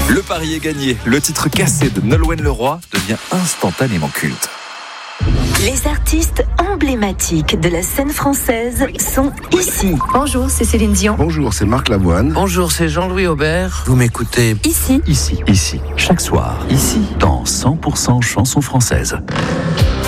Le pari est gagné. Le titre cassé de Nolwenn Leroy devient instantanément culte. Les artistes emblématiques de la scène française sont ici. Bonjour, c'est Céline Dion. Bonjour, c'est Marc Lavoine. Bonjour, c'est Jean-Louis Aubert. Vous m'écoutez Ici. Ici, chaque soir, ici, dans 100% chansons françaises.